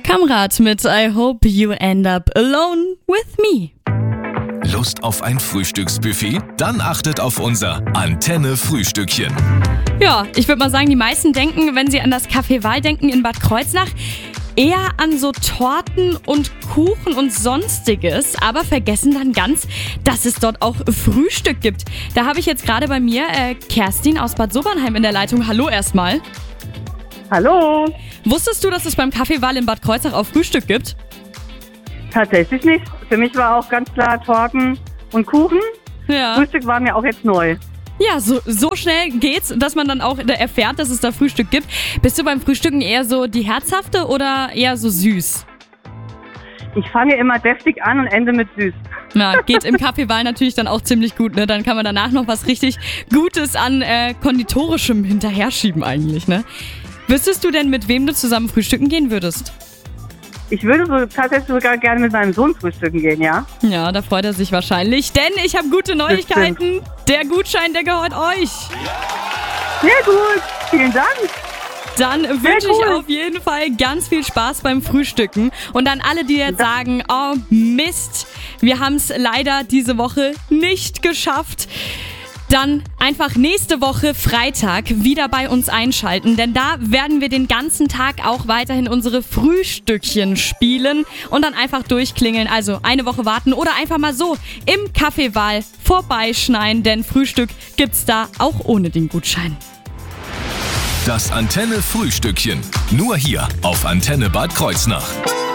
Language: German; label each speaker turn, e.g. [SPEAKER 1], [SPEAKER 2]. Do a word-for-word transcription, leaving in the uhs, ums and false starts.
[SPEAKER 1] Kamrat mit I Hope You End Up Alone With Me.
[SPEAKER 2] Lust auf ein Frühstücksbuffet? Dann achtet auf unser Antenne-Frühstückchen.
[SPEAKER 1] Ja, ich würde mal sagen, die meisten denken, wenn sie an das Café Wahl denken in Bad Kreuznach, eher an so Torten und Kuchen und Sonstiges, aber vergessen dann ganz, dass es dort auch Frühstück gibt. Da habe ich jetzt gerade bei mir äh, Kerstin aus Bad Sobernheim in der Leitung. Hallo erstmal.
[SPEAKER 3] Hallo.
[SPEAKER 1] Wusstest du, dass es beim Café Wahl in Bad Kreuznach auch Frühstück gibt?
[SPEAKER 3] Tatsächlich nicht. Für mich war auch ganz klar Torten und Kuchen.
[SPEAKER 1] Ja.
[SPEAKER 3] Frühstück war mir auch jetzt neu.
[SPEAKER 1] Ja, so, so schnell geht's, dass man dann auch erfährt, dass es da Frühstück gibt. Bist du beim Frühstücken eher so die herzhafte oder eher so süß?
[SPEAKER 3] Ich fange immer deftig an und ende mit süß.
[SPEAKER 1] Na, geht im Café Wahl natürlich dann auch ziemlich gut, ne? Dann kann man danach noch was richtig Gutes an äh, Konditorischem hinterher schieben eigentlich, ne? Wüsstest du denn, mit wem du zusammen frühstücken gehen würdest?
[SPEAKER 3] Ich würde so tatsächlich sogar gerne mit meinem Sohn frühstücken gehen, ja?
[SPEAKER 1] Ja, da freut er sich wahrscheinlich, denn ich habe gute Neuigkeiten. Der Gutschein, der gehört euch.
[SPEAKER 3] Sehr gut, vielen Dank.
[SPEAKER 1] Dann wünsche
[SPEAKER 3] cool.
[SPEAKER 1] ich auf jeden Fall ganz viel Spaß beim Frühstücken. Und an alle, die jetzt sagen, oh Mist, wir haben es leider diese Woche nicht geschafft. Dann einfach nächste Woche Freitag wieder bei uns einschalten, denn da werden wir den ganzen Tag auch weiterhin unsere Frühstückchen spielen und dann einfach durchklingeln. Also eine Woche warten oder einfach mal so im Café Wahl vorbeischneien, denn Frühstück gibt's da auch ohne den Gutschein.
[SPEAKER 2] Das Antenne-Frühstückchen. Nur hier auf Antenne Bad Kreuznach.